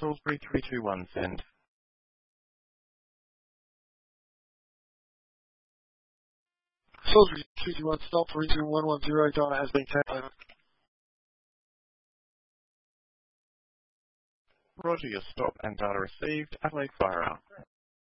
Salisbury 321, send. Salisbury 321, stop 32110, Donna has been taken. Roger, your stop and data received. Adelaide Fire Out.